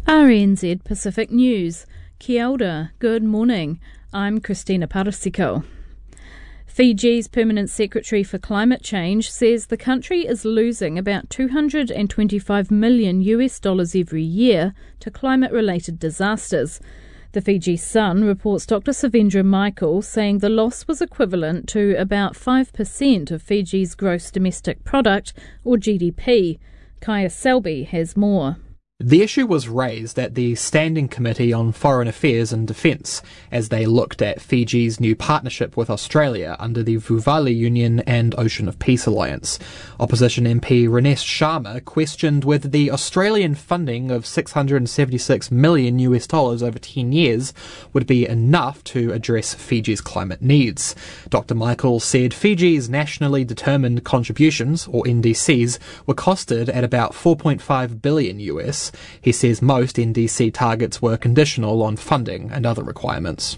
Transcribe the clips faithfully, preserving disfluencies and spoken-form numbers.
R N Z Pacific News. Kia ora, good morning. I'm Christina Parasiko. Fiji's Permanent Secretary for Climate Change says the country is losing about two hundred twenty-five million US dollars every year to climate-related disasters. The Fiji Sun reports Doctor Savendra Michael saying the loss was equivalent to about five percent of Fiji's gross domestic product, or G D P. Kaya Selby has more. The issue was raised at the Standing Committee on Foreign Affairs and Defence as they looked at Fiji's new partnership with Australia under the Vuvali Union and Ocean of Peace Alliance. Opposition M P Ranesh Sharma questioned whether the Australian funding of six hundred seventy-six million US dollars over ten years would be enough to address Fiji's climate needs. Doctor Michael said Fiji's nationally determined contributions, or N D Cs, were costed at about four point five billion US. He says most N D C targets were conditional on funding and other requirements.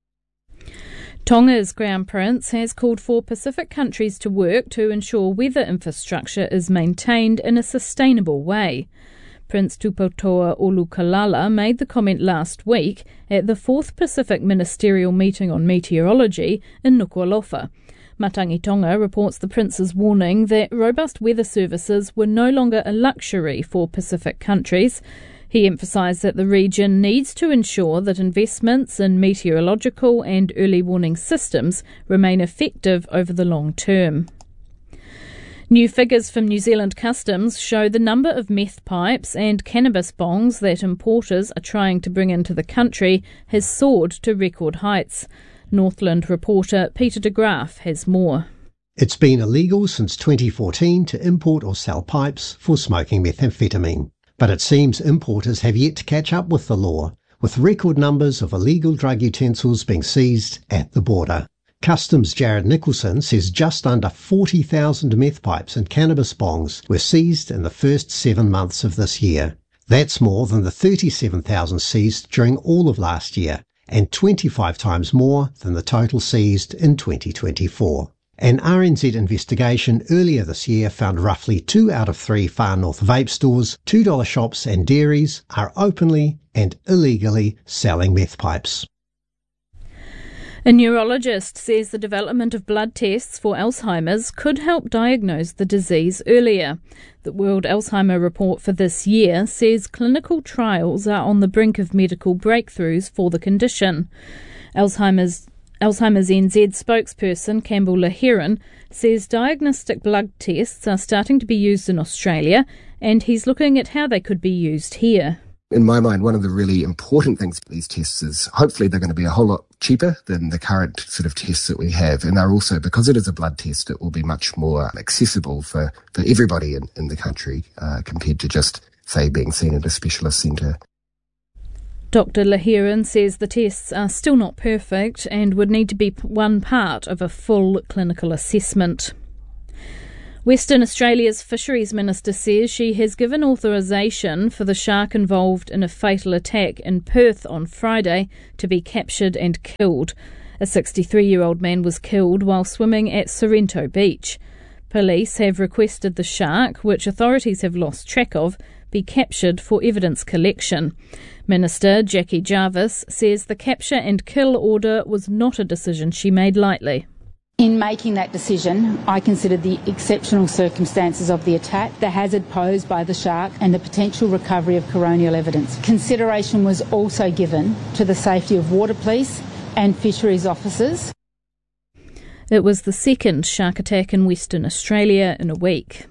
Tonga's Crown Prince has called for Pacific countries to work to ensure weather infrastructure is maintained in a sustainable way. Prince Tupotoa Olukalala made the comment last week at the fourth Pacific Ministerial Meeting on Meteorology in Nuku'alofa. Matangi Tonga reports the Prince's warning that robust weather services were no longer a luxury for Pacific countries. He emphasised that the region needs to ensure that investments in meteorological and early warning systems remain effective over the long term. New figures from New Zealand Customs show the number of meth pipes and cannabis bongs that importers are trying to bring into the country has soared to record heights. Northland reporter Peter de Graaf has more. It's been illegal since twenty fourteen to import or sell pipes for smoking methamphetamine. But it seems importers have yet to catch up with the law, with record numbers of illegal drug utensils being seized at the border. Customs Jared Nicholson says just under forty thousand meth pipes and cannabis bongs were seized in the first seven months of this year. That's more than the thirty-seven thousand seized during all of last year, and twenty-five times more than the total seized in twenty twenty-four. An R N Z investigation earlier this year found roughly two out of three Far North vape stores, two dollar shops and dairies are openly and illegally selling meth pipes. A neurologist says the development of blood tests for Alzheimer's could help diagnose the disease earlier. The World Alzheimer Report for this year says clinical trials are on the brink of medical breakthroughs for the condition. Alzheimer's Alzheimer's N Z spokesperson Campbell Lahiran says diagnostic blood tests are starting to be used in Australia, and he's looking at how they could be used here. In my mind, one of the really important things for these tests is hopefully they're going to be a whole lot cheaper than the current sort of tests that we have. And they're also, because it is a blood test, it will be much more accessible for, for everybody in, in the country uh, compared to just, say, being seen at a specialist centre. Doctor Lahiran says the tests are still not perfect and would need to be one part of a full clinical assessment. Western Australia's Fisheries Minister says she has given authorisation for the shark involved in a fatal attack in Perth on Friday to be captured and killed. A sixty-three-year-old man was killed while swimming at Sorrento Beach. Police have requested the shark, which authorities have lost track of, be captured for evidence collection. Minister Jackie Jarvis says the capture and kill order was not a decision she made lightly. In making that decision, I considered the exceptional circumstances of the attack, the hazard posed by the shark, and the potential recovery of coronial evidence. Consideration was also given to the safety of water police and fisheries officers. It was the second shark attack in Western Australia in a week.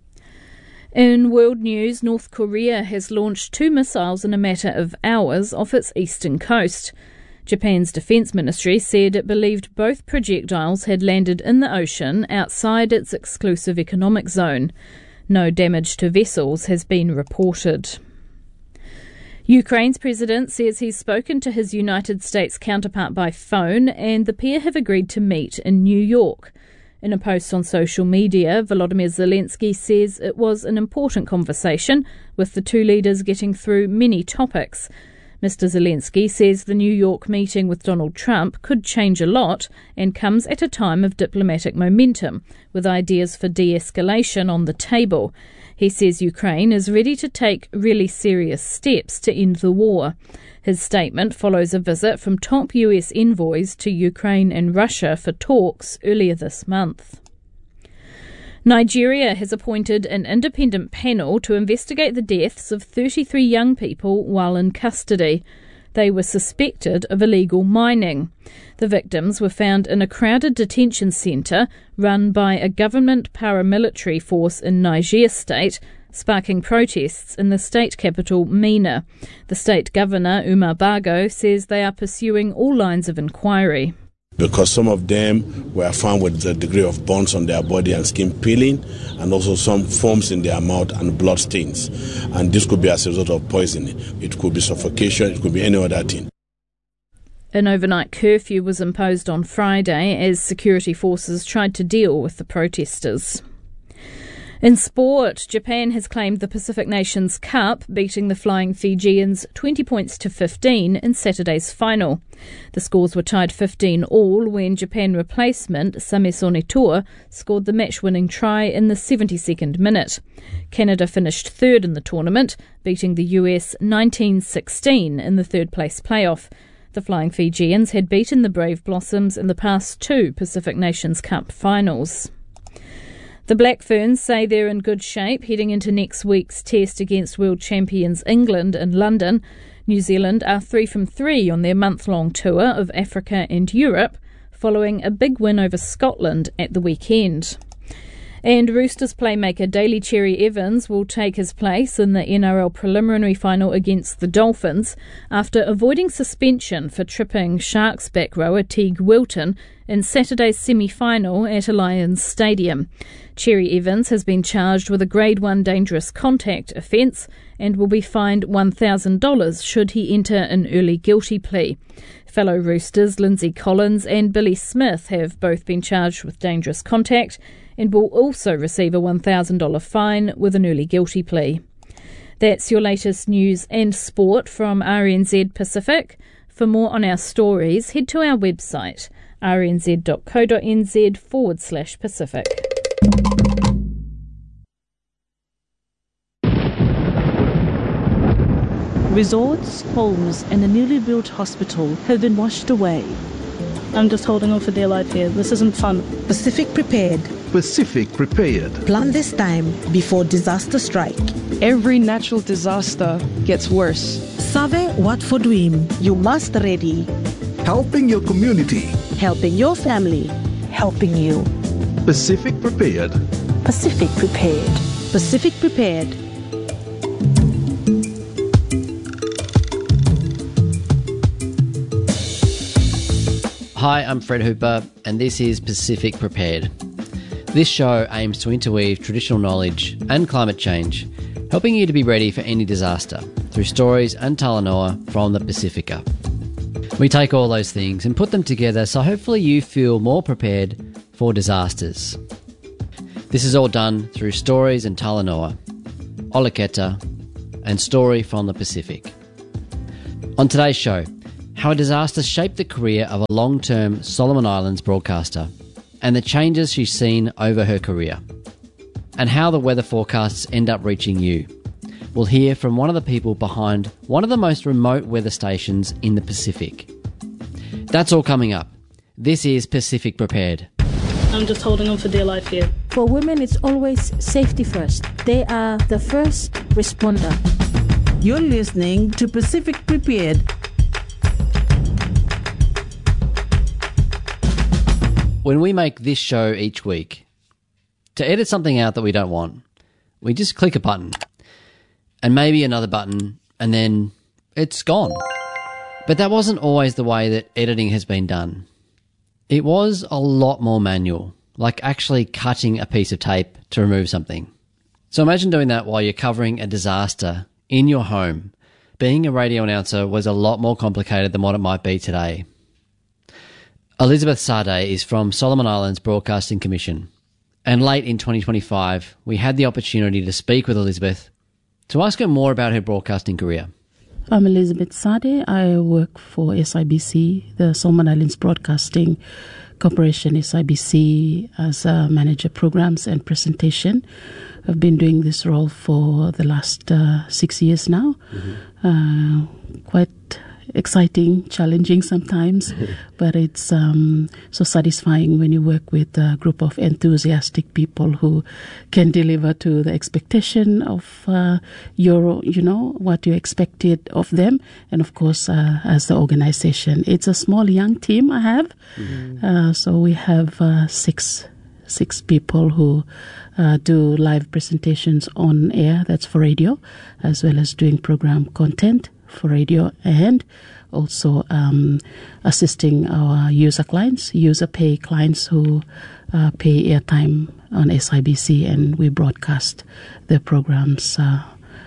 In world news, North Korea has launched two missiles in a matter of hours off its eastern coast. Japan's defence ministry said it believed both projectiles had landed in the ocean outside its exclusive economic zone. No damage to vessels has been reported. Ukraine's president says he's spoken to his United States counterpart by phone, and the pair have agreed to meet in New York. In a post on social media, Volodymyr Zelensky says it was an important conversation, with the two leaders getting through many topics. Mister Zelensky says the New York meeting with Donald Trump could change a lot and comes at a time of diplomatic momentum, with ideas for de-escalation on the table. He says Ukraine is ready to take really serious steps to end the war. His statement follows a visit from top U S envoys to Ukraine and Russia for talks earlier this month. Nigeria has appointed an independent panel to investigate the deaths of thirty-three young people while in custody. They were suspected of illegal mining. The victims were found in a crowded detention centre run by a government paramilitary force in Niger State, sparking protests in the state capital, Minna. The state governor, Umar Bago, says they are pursuing all lines of inquiry. Because some of them were found with a degree of burns on their body and skin peeling, and also some foams in their mouth and blood stains. And this could be as a result of poisoning. It could be suffocation, it could be any other thing. An overnight curfew was imposed on Friday as security forces tried to deal with the protesters. In sport, Japan has claimed the Pacific Nations Cup, beating the Flying Fijians twenty points to fifteen in Saturday's final. The scores were tied fifteen all when Japan replacement Sameso Netoa scored the match-winning try in the seventy-second minute. Canada finished third in the tournament, beating the U S nineteen sixteen in the third-place playoff. The Flying Fijians had beaten the Brave Blossoms in the past two Pacific Nations Cup finals. The Black Ferns say they're in good shape heading into next week's test against world champions England in London. New Zealand are three from three on their month-long tour of Africa and Europe, following a big win over Scotland at the weekend. And Roosters playmaker Daly Cherry Evans will take his place in the N R L preliminary final against the Dolphins after avoiding suspension for tripping Sharks back rower Teague Wilton in Saturday's semi-final at Allianz Stadium. Cherry Evans has been charged with a Grade one dangerous contact offence and will be fined one thousand dollars should he enter an early guilty plea. Fellow Roosters Lindsay Collins and Billy Smith have both been charged with dangerous contact and will also receive a one thousand dollars fine with an early guilty plea. That's your latest news and sport from R N Z Pacific. For more on our stories, head to our website, rnz.co.nz forward slash Pacific. Resorts, homes and a newly built hospital have been washed away. I'm just holding on for dear life here. This isn't fun. Pacific Prepared. Pacific Prepared. Plan this time before disaster strike. Every natural disaster gets worse. Save what for dream. You must ready. Helping your community. Helping your family. Helping you. Pacific Prepared. Pacific Prepared. Pacific Prepared. Hi, I'm Fred Hooper, and this is Pacific Prepared. This show aims to interweave traditional knowledge and climate change, helping you to be ready for any disaster through stories and talanoa from the Pacifica. We take all those things and put them together so hopefully you feel more prepared for disasters. This is all done through stories and talanoa, olaketa, and story from the Pacific. On today's show, how a disaster shaped the career of a long-term Solomon Islands broadcaster and the changes she's seen over her career, and how the weather forecasts end up reaching you. We'll hear from one of the people behind one of the most remote weather stations in the Pacific. That's all coming up. This is Pacific Prepared. I'm just holding on for dear life here. For women, it's always safety first. They are the first responder. You're listening to Pacific Prepared. When we make this show each week, to edit something out that we don't want, we just click a button, and maybe another button, and then it's gone. But that wasn't always the way that editing has been done. It was a lot more manual, like actually cutting a piece of tape to remove something. So imagine doing that while you're covering a disaster in your home. Being a radio announcer was a lot more complicated than what it might be today. Elizabeth Sade is from Solomon Islands Broadcasting Commission, and late in twenty twenty-five we had the opportunity to speak with Elizabeth to ask her more about her broadcasting career. I'm Elizabeth Sade. I work for S I B C, the Solomon Islands Broadcasting Corporation, S I B C, as a manager programs and presentation. I've been doing this role for the last uh, six years now. Mm-hmm. Uh, quite exciting, challenging sometimes, but it's um, so satisfying when you work with a group of enthusiastic people who can deliver to the expectation of uh, your, you know, what you expected of them, and of course, uh, as the organization. It's a small, young team I have, mm-hmm. uh, so we have uh, six six people who uh, do live presentations on air, that's for radio, as well as doing program content for radio, and also um, assisting our user clients, user pay clients who uh, pay airtime on S I B C, and we broadcast the programs uh,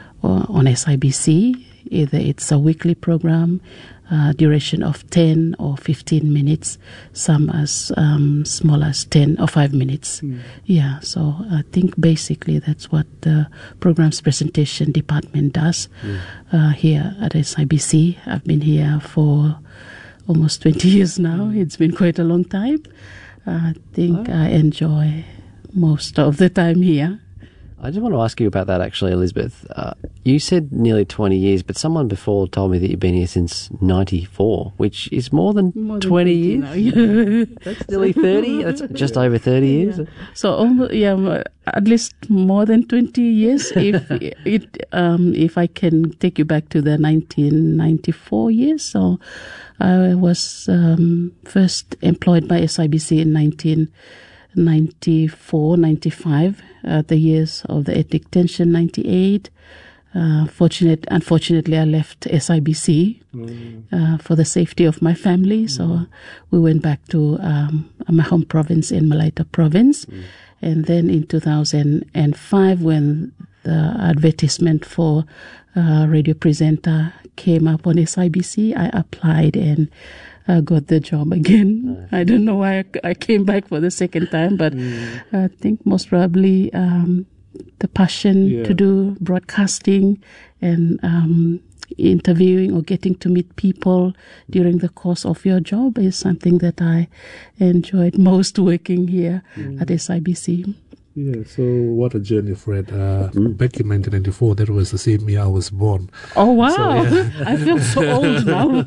on S I B C. Either it's a weekly program, uh, duration of ten or fifteen minutes, some as um, small as ten or five minutes. Mm. Yeah, so I think basically that's what the programs presentation department does mm. uh, here at S I B C. I've been here for almost twenty years now. Mm. It's been quite a long time. I think oh. I enjoy most of the time here. I just want to ask you about that, actually, Elizabeth. Uh, you said nearly twenty years, but someone before told me that you've been here since ninety-four, which is more than more twenty than years. Now. That's nearly thirty. That's just yeah. over thirty years. Yeah. So, almost, yeah, at least more than twenty years. If it, um, if I can take you back to the nineteen ninety-four years. So, I was um, first employed by S I B C in nineteen ninety-four, ninety-five, uh, the years of the ethnic tension, ninety-eight. Uh, fortunate, unfortunately, I left S I B C mm. uh, for the safety of my family. Mm. So we went back to um, my home province in Malaita province. Mm. And then in two thousand five, when the advertisement for uh, radio presenter came up on S I B C, I applied and I got the job again. I don't know why I, I came back for the second time, but mm. I think most probably um, the passion yeah. to do broadcasting and um, interviewing or getting to meet people during the course of your job is something that I enjoyed most working here mm. at S I B C. Yeah, so what a journey, Fred. Uh, mm. Back in nineteen ninety-four, that was the same year I was born. Oh, wow. So, yeah. I feel so old now.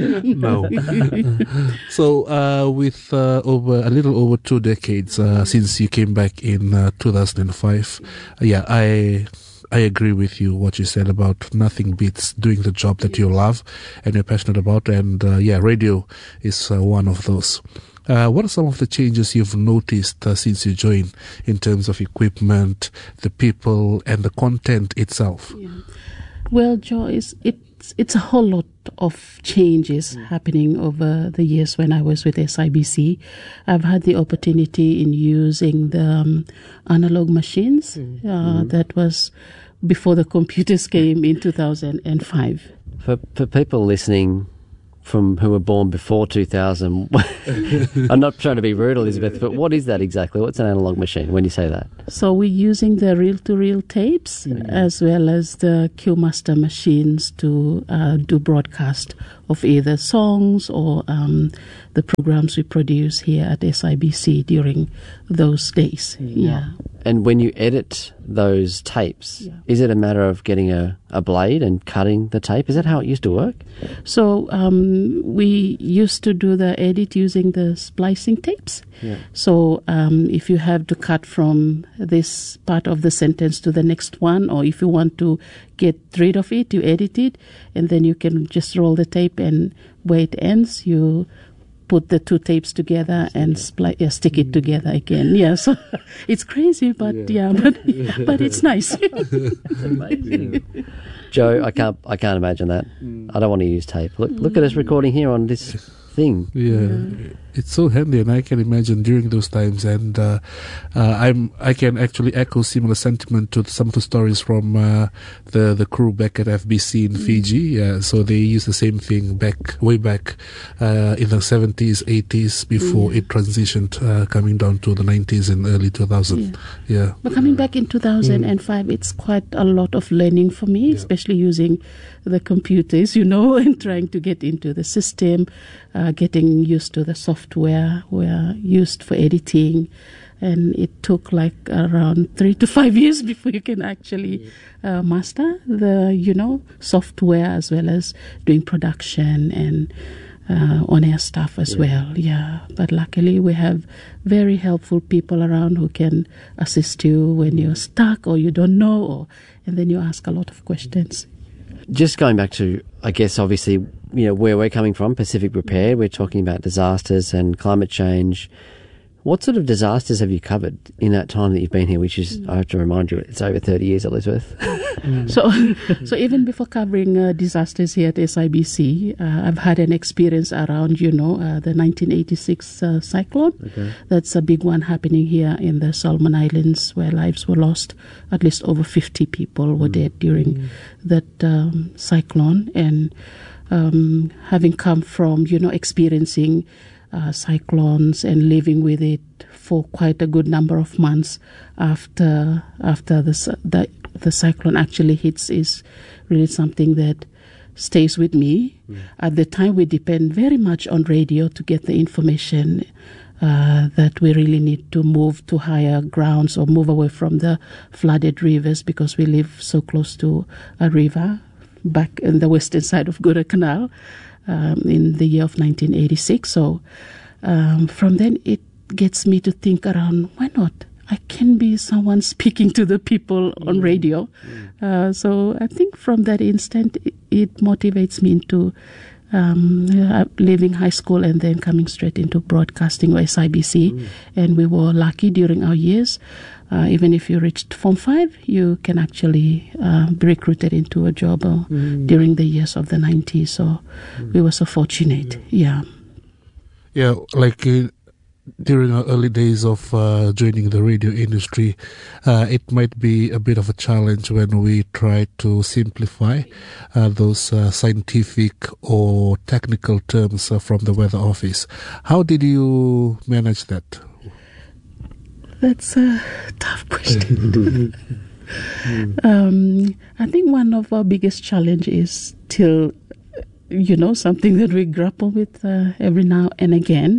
No. So uh, with uh, over a little over two decades uh, since you came back in uh, two thousand five, uh, yeah, I... I agree with you, what you said about nothing beats doing the job that you love and you're passionate about. And uh, yeah, radio is uh, one of those. Uh, what are some of the changes you've noticed uh, since you joined in terms of equipment, the people, and the content itself? Yeah. Well, Joyce, it's, it's a whole lot of changes mm. happening over the years when I was with S I B C. I've had the opportunity in using the um, analog machines. Mm. Uh, mm. That was before the computers came in two thousand five. For, for people listening from who were born before two thousand, I'm not trying to be rude, Elizabeth, but what is that exactly? What's an analog machine when you say that? So we're using the reel-to-reel tapes mm. as well as the Q-Master machines to uh, do broadcast of either songs or um, the programs we produce here at S I B C during those days. Yeah. yeah. And when you edit those tapes, yeah. is it a matter of getting a, a blade and cutting the tape? Is that how it used to work? So um, we used to do the edit using the splicing tapes. Yeah. So um, if you have to cut from this part of the sentence to the next one, or if you want to get rid of it, you edit it, and then you can just roll the tape, and where it ends, you put the two tapes together and spli- yeah, stick it together again. Yeah, so it's crazy, but yeah, yeah but but it's nice. It's amazing. Joe, I can't I can't imagine that. I don't want to use tape. Look look at us recording here on this thing. Yeah. yeah. It's so handy, and I can imagine during those times, and uh, uh, I'm I can actually echo similar sentiment to some of the stories from uh, the the crew back at F B C in mm. Fiji. Yeah, so they used the same thing back way back uh, in the seventies, eighties before mm. it transitioned, uh, coming down to the nineties and early two thousand. Yeah. yeah. But coming back in two thousand five, mm. it's quite a lot of learning for me, yeah. especially using the computers, you know, and trying to get into the system, uh, getting used to the software were used for editing, and it took like around three to five years before you can actually uh, master the, you know, software as well as doing production and uh, on-air stuff as yeah. well. Yeah, but luckily we have very helpful people around who can assist you when you're stuck or you don't know, or and then you ask a lot of questions. Just going back to, I guess, obviously, you know, where we're coming from, Pacific Prepared, we're talking about disasters and climate change. What sort of disasters have you covered in that time that you've been here, which is, I have to remind you, it's over thirty years, Elizabeth. Mm. So so even before covering uh, disasters here at S I B C, uh, I've had an experience around, you know, uh, the nineteen eighty-six uh, cyclone. Okay. That's a big one happening here in the Solomon Islands, where lives were lost. At least over fifty people were mm. dead during mm. that um, cyclone. And um, having come from, you know, experiencing Uh, cyclones and living with it for quite a good number of months after after the, the the cyclone actually hits is really something that stays with me. Mm. At the time, we depend very much on radio to get the information uh, that we really need to move to higher grounds or move away from the flooded rivers, because we live so close to a river back in the western side of Guadalcanal. Um, in the year of nineteen eighty-six. So um, from then it gets me to think around, why not? I can be someone speaking to the people mm. on radio. Mm. Uh, so I think from that instant it, it motivates me into um, uh, leaving high school and then coming straight into broadcasting or S I B C. Mm. And we were lucky during our years. Uh, even if you reached Form five, you can actually uh, be recruited into a job uh, mm. during the years of the nineties. So mm. we were so fortunate. Yeah. Yeah, like uh, during our early days of uh, joining the radio industry, uh, it might be a bit of a challenge when we try to simplify uh, those uh, scientific or technical terms uh, from the weather office. How did you manage that? That's a tough question. um, I think one of our biggest challenge is still, you know, something that we grapple with uh, every now and again.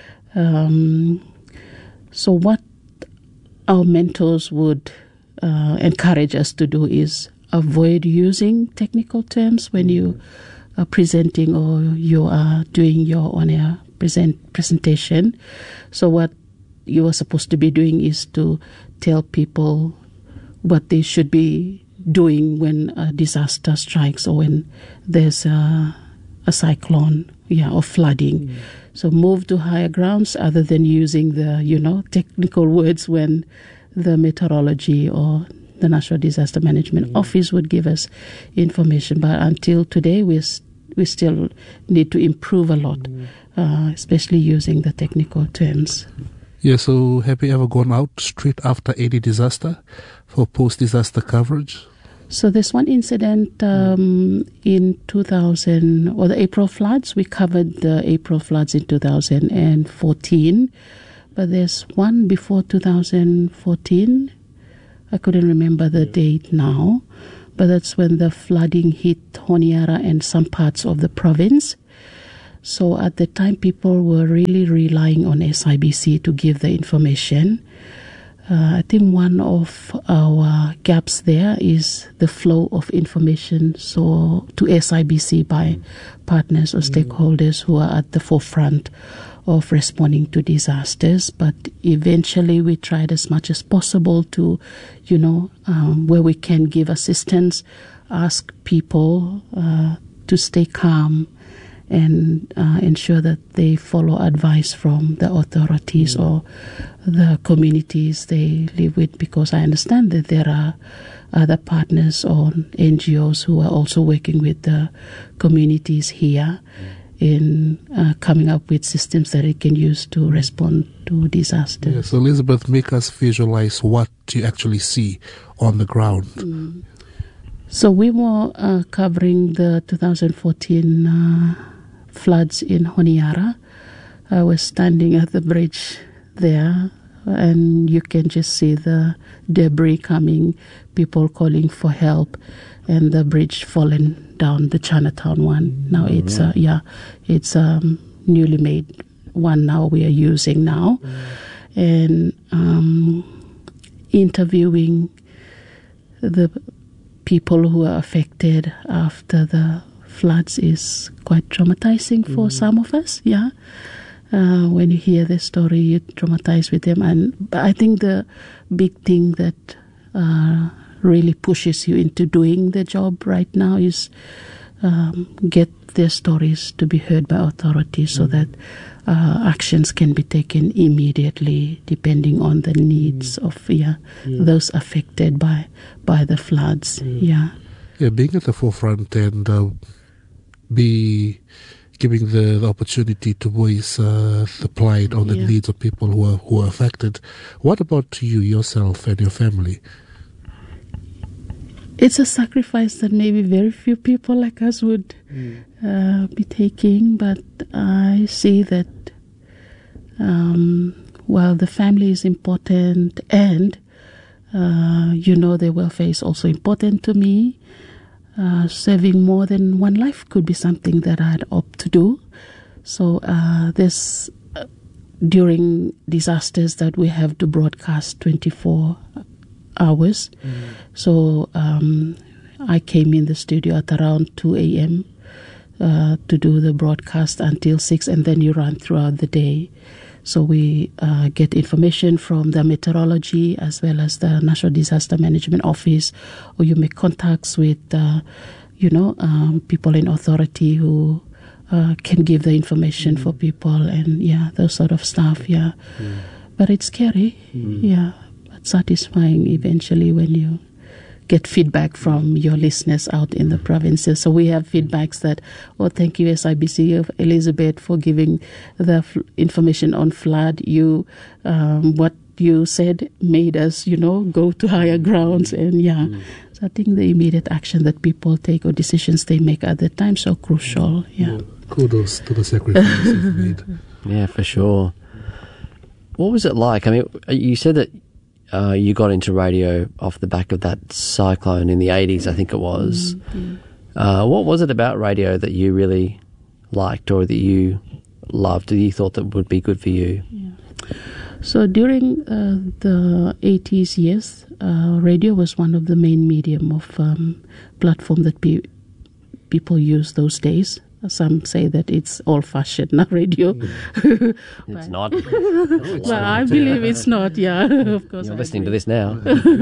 Um, so what our mentors would uh, encourage us to do is avoid using technical terms when you are presenting or you are doing your on-air present presentation. So what you are supposed to be doing is to tell people what they should be doing when a disaster strikes or when there's a, a cyclone, yeah, or flooding. Mm. So move to higher grounds other than using the, you know, technical words when the meteorology or the National Disaster Management mm. Office would give us information. But until today, we we still need to improve a lot, mm. uh, especially using the technical terms. Yeah, so have you ever gone out straight after any disaster for post-disaster coverage? So there's one incident um, in two thousand, or the April floods. We covered the April floods in two thousand fourteen. But there's one before two thousand fourteen. I couldn't remember the date now. But that's when the flooding hit Honiara and some parts of the province. So at the time, people were really relying on S I B C to give the information. Uh, I think one of our gaps there is the flow of information so to S I B C by partners or stakeholders who are at the forefront of responding to disasters. But eventually we tried as much as possible to, you know, um, where we can give assistance, ask people uh, to stay calm and uh, ensure that they follow advice from the authorities mm. or the communities they live with, because I understand that there are other partners or N G Os who are also working with the communities here. Mm. in uh, coming up with systems that it can use to respond to disasters. Yeah, so Elizabeth, make us visualize what you actually see on the ground. Mm. So we were uh, covering the two thousand fourteen uh, floods in Honiara. I was standing at the bridge there, and you can just see the debris coming, people calling for help, and the bridge fallen down, the Chinatown one. Now oh, it's, yeah, uh, yeah it's a um, newly made one now we are using now. Mm. And um, interviewing the people who are affected after the floods is quite traumatizing for mm. some of us, yeah. Uh, when you hear the story, you traumatize with them. And I think the big thing that uh, really pushes you into doing the job right now is um, get their stories to be heard by authorities, mm. so that uh, actions can be taken immediately depending on the needs mm. of yeah, yeah. those affected by by the floods. Mm. Yeah, yeah, being at the forefront and uh, be giving the, the opportunity to voice uh, the plight or the yeah. needs of people who are who are affected. What about you, yourself, and your family? It's a sacrifice that maybe very few people like us would mm. uh, be taking, but I see that um, while the family is important and uh, you know their welfare is also important to me, uh, serving more than one life could be something that I'd opt to do. So uh, this uh, during disasters that we have to broadcast twenty-four hours. Mm. So um, I came in the studio at around two a.m. Uh, to do the broadcast until six, and then you run throughout the day. So we uh, get information from the meteorology as well as the National Disaster Management Office, or you make contacts with, uh, you know, um, people in authority who uh, can give the information mm. for people, and yeah, those sort of stuff, yeah. Mm. But it's scary, mm. yeah. Satisfying eventually when you get feedback from your listeners out in the provinces. So we have feedbacks that, oh, thank you S I B C of Elizabeth for giving the f- information on flood. You, um, what you said made us, you know, go to higher grounds, and yeah. Mm. So I think the immediate action that people take or decisions they make at the time so crucial. Yeah. Well, kudos to the sacrifice you've made. Yeah, for sure. What was it like? I mean, you said that Uh, you got into radio off the back of that cyclone in the eighties, I think it was. Mm-hmm. Uh, what was it about radio that you really liked or that you loved, that you thought that would be good for you? Yeah. So during uh, the eighties years, uh, radio was one of the main medium of um, platform that pe- people use those days. Some say that it's old-fashioned, not radio. Mm. It's not. Well, I believe it's not, yeah. Of course. You're listening to this now.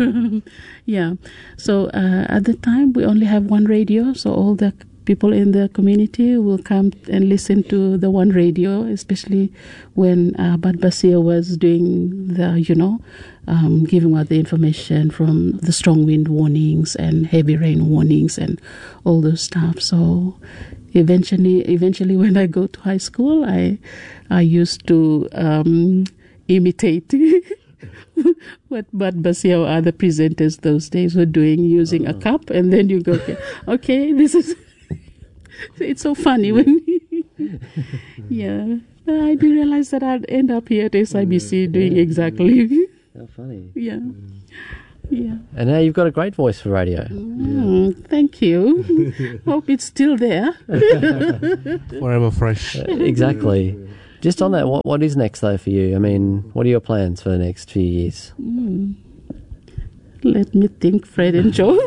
Yeah. So uh, at the time, we only have one radio, so all the people in the community will come and listen to the one radio, especially when uh, Bad Basia was doing the, you know, um, giving out the information from the strong wind warnings and heavy rain warnings and all those stuff. So Eventually, eventually, when I go to high school, I, I used to um, imitate what Bad Basia or other presenters those days were doing, using uh-huh. a cup, and then you go, okay, okay this is. It's so funny when. Yeah, I didn't realize that I'd end up here at S I B C doing exactly. How funny! Yeah. Yeah. And now you've got a great voice for radio. Mm, yeah. Thank you. Hope it's still there. Forever fresh. Uh, exactly. Just on that, what what is next though for you? I mean, what are your plans for the next few years? Mm. Let me think, Fred and Joe.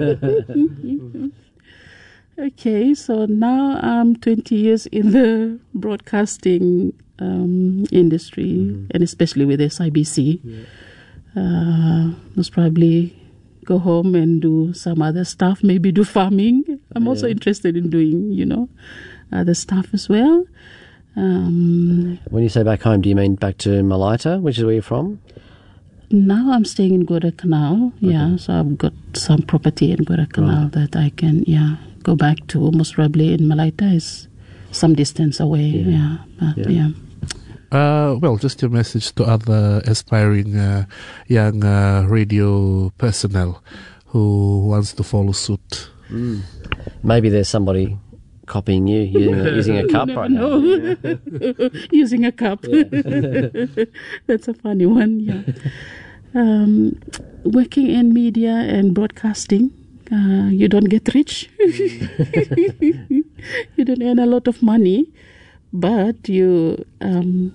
Okay, so now I'm twenty years in the broadcasting um, industry, mm. and especially with S I B C. Yeah. Uh, most probably go home and do some other stuff, maybe do farming. I'm yeah. also interested in doing, you know, other stuff as well. Um, when you say back home, do you mean back to Malaita, which is where you're from? Now I'm staying in Guadalcanal, okay. yeah, so I've got some property in Guadalcanal right. that I can, yeah, go back to. Most probably in Malaita is some distance away. Yeah, yeah. But, yeah. yeah. Uh, well, just your message to other aspiring uh, young uh, radio personnel who wants to follow suit. Mm. Maybe there's somebody copying you using a, using a cup right now. Yeah. Using a cup. Yeah. That's a funny one. Yeah. Um, working in media and broadcasting, uh, you don't get rich. You don't earn a lot of money, but you um,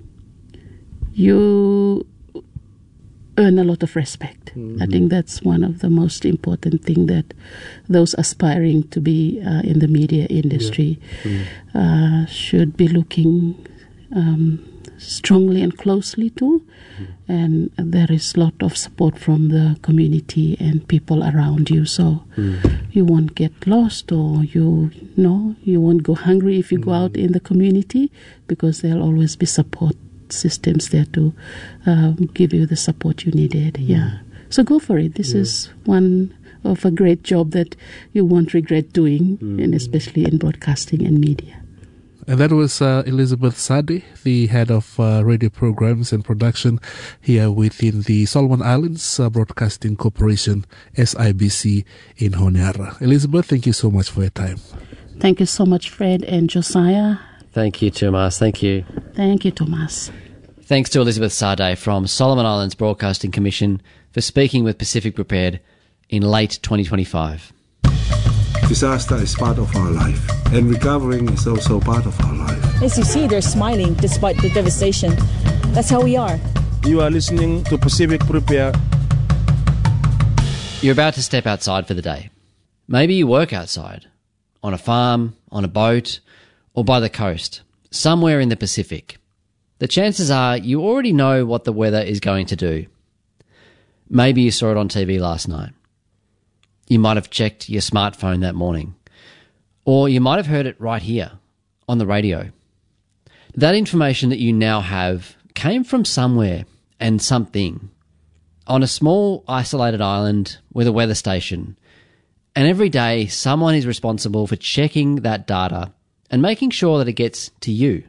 you earn a lot of respect. Mm-hmm. I think that's one of the most important thing that those aspiring to be uh, in the media industry yeah. mm-hmm. uh, should be looking um, strongly and closely to. Mm-hmm. And there is a lot of support from the community and people around you, so mm-hmm. you won't get lost, or you know you won't go hungry if you mm-hmm. go out in the community, because there'll always be support systems there to um, give you the support you needed. Mm. Yeah. So go for it. This yeah. is one of a great job that you won't regret doing, mm. and especially in broadcasting and media. And that was uh, Elizabeth Sade, the head of uh, radio programs and production here within the Solomon Islands uh, Broadcasting Corporation, S I B C, in Honiara. Elizabeth, thank you so much for your time. Thank you so much, Fred and Josiah. Thank you, Tomas. Thank you. Thank you, Tomas. Thanks to Elizabeth Sade from Solomon Islands Broadcasting Commission for speaking with Pacific Prepared in late twenty twenty-five. Disaster is part of our life, and recovering is also part of our life. As you see, they're smiling despite the devastation. That's how we are. You are listening to Pacific Prepared. You're about to step outside for the day. Maybe you work outside, on a farm, on a boat, or by the coast, somewhere in the Pacific. The chances are you already know what the weather is going to do. Maybe you saw it on T V last night. You might have checked your smartphone that morning. Or you might have heard it right here on the radio. That information that you now have came from somewhere and something on a small isolated island with a weather station. And every day someone is responsible for checking that data and making sure that it gets to you.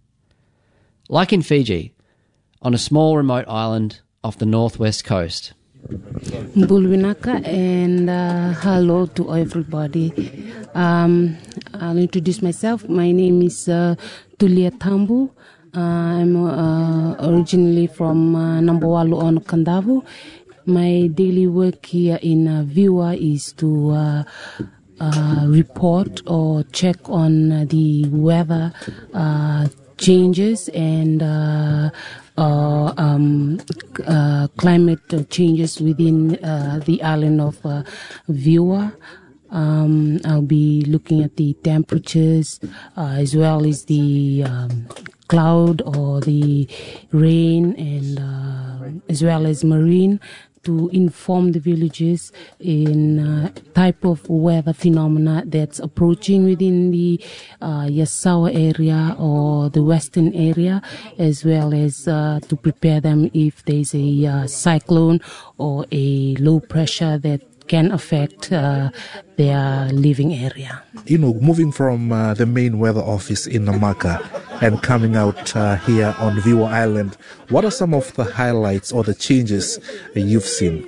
Like in Fiji, on a small remote island off the northwest coast. Bulwinaka, and uh, hello to everybody. Um, I'll introduce myself. My name is uh, Tulia Tambu. Uh, I'm uh, originally from uh, Nambowalu on Kandavu. My daily work here in uh, Viwa is to uh, uh, report or check on uh, the weather uh, changes and uh, uh, um, uh, climate changes within uh, the island of uh, Viwa. Um, I'll be looking at the temperatures uh, as well as the um, cloud or the rain, and uh, as well as marine, to inform the villages in uh, type of weather phenomena that's approaching within the uh, Yasawa area or the western area, as well as uh, to prepare them if there's a uh, cyclone or a low pressure that can affect uh, their living area. You know, moving from uh, the main weather office in Namaka and coming out uh, here on Viwa Island, what are some of the highlights or the changes you've seen?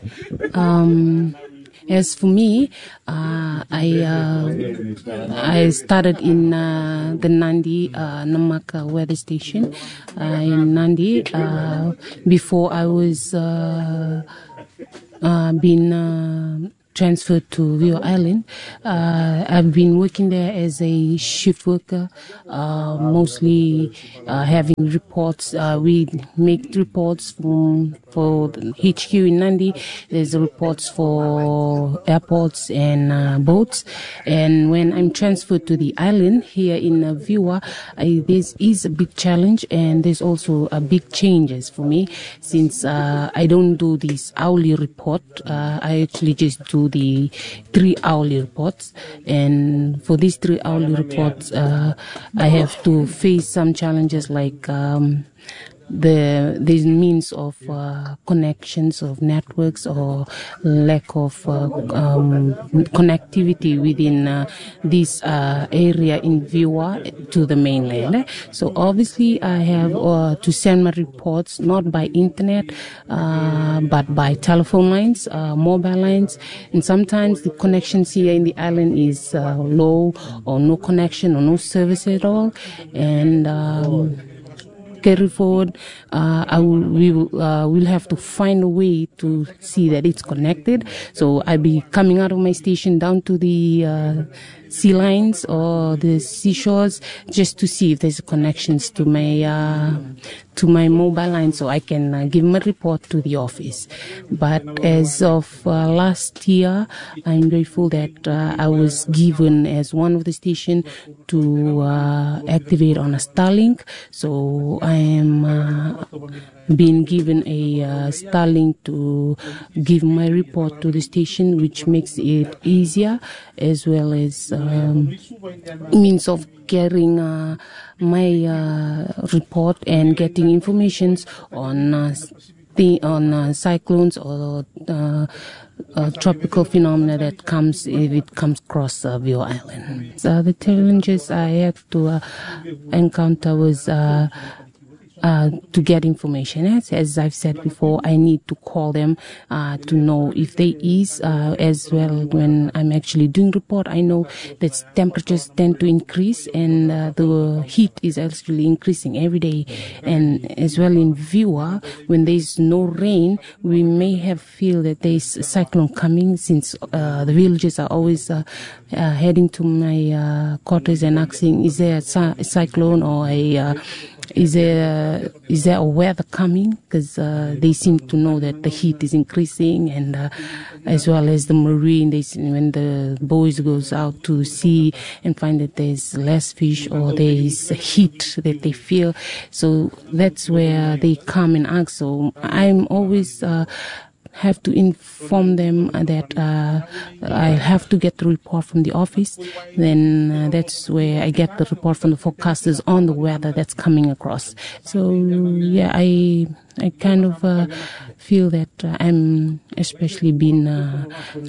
Um, as for me, uh, I uh, I started in uh, the Nandi uh, Namaka weather station uh, in Nandi uh, before I was uh, uh, been uh, transferred to Viwa Island. Uh, I've been working there as a shift worker, uh, mostly uh, having reports. Uh, we make reports from, for the H Q in Nandi. There's reports for airports and uh, boats. And when I'm transferred to the island here in uh, Viwa, I, this is a big challenge, and there's also a big changes for me, since uh, I don't do this hourly report. Uh, I actually just do the three hourly reports, and for these three hourly reports uh, I have to face some challenges like um, the these means of uh, connections of networks or lack of uh, um, connectivity within uh, this uh, area in Viwa to the mainland. So obviously I have uh, to send my reports not by internet uh, but by telephone lines, uh, mobile lines, and sometimes the connections here in the island is uh, low or no connection or no service at all. And um, carry forward, uh, I will, we will, uh, will have to find a way to see that it's connected. So I'll be coming out of my station down to the uh, sea lines or the seashores just to see if there's connections to my uh, to my mobile line, so I can uh, give my report to the office. But as of uh, last year, I'm grateful that uh, I was given as one of the station to uh, activate on a Starlink. So I am uh, being given a uh, Starlink to give my report to the station, which makes it easier, as well as um, means of carrying uh, my uh, report and getting information on uh, the on uh, cyclones or uh, uh, tropical phenomena that comes if it comes across uh, Viwa Island. So the challenges I had to uh, encounter was uh, Uh, to get information. As, as I've said before, I need to call them uh, to know if there is, uh, as well when I'm actually doing report, I know that temperatures tend to increase and uh, the heat is actually increasing every day. And as well in Viwa, when there's no rain, we may have feel that there's a cyclone coming, since uh, the villagers are always uh, uh, heading to my uh, quarters and asking, is there a, cy- a cyclone or a uh, Is there is there a weather coming? Because uh, they seem to know that the heat is increasing, and uh, as well as the marine, they when the boys goes out to sea and find that there's less fish or there is heat that they feel. So that's where they come and ask. So I'm always Uh, have to inform them that uh, I have to get the report from the office. Then uh, that's where I get the report from the forecasters on the weather that's coming across. So yeah, I I kind of uh, feel that uh, I'm especially being uh,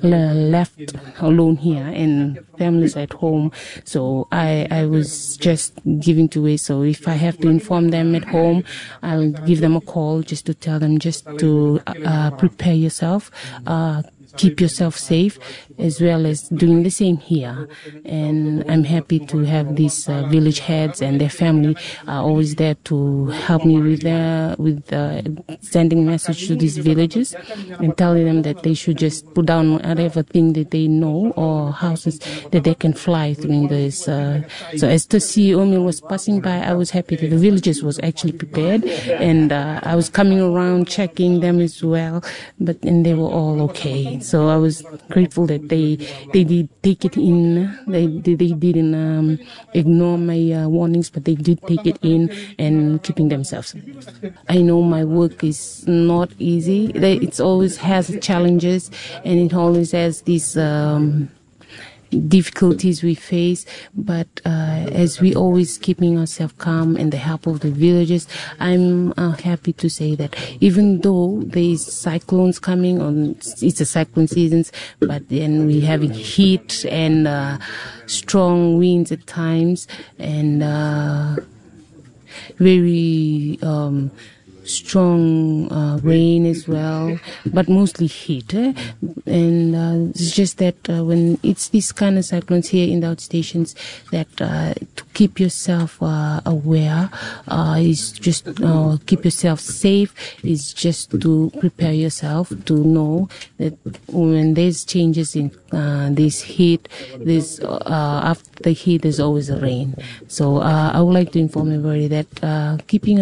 left alone here and families at home. So I, I was just giving to it. So if I have to inform them at home, I'll give them a call just to tell them just to uh, prepare yourself, uh, keep yourself safe, as well as doing the same here. And I'm happy to have these uh, village heads and their family are always there to help me with their, with uh, sending message to these villages and telling them that they should just put down whatever thing that they know or houses that they can fly during this. Uh, so as the C E O meal was passing by, I was happy that the villages was actually prepared, and uh, I was coming around checking them as well, but and they were all okay. So I was grateful that they they did take it in. They they, they didn't um, ignore my uh, warnings, but they did take it in and keeping themselves. I know my work is not easy. It always has challenges, and it always has these um, difficulties we face, but uh, as we always keeping ourselves calm and the help of the villagers, I'm uh, happy to say that even though there's cyclones coming on, it's a cyclone season, but then we having heat and uh, strong winds at times, and uh, very um, strong uh, rain as well, but mostly heat. Eh? And uh, it's just that uh, when it's these kind of cyclones here in the outstations, that uh, to keep yourself uh, aware uh, is just uh, keep yourself safe, is just to prepare yourself to know that when there's changes in uh, this heat, this uh, after the heat there's always a rain. So uh, I would like to inform everybody that uh, keeping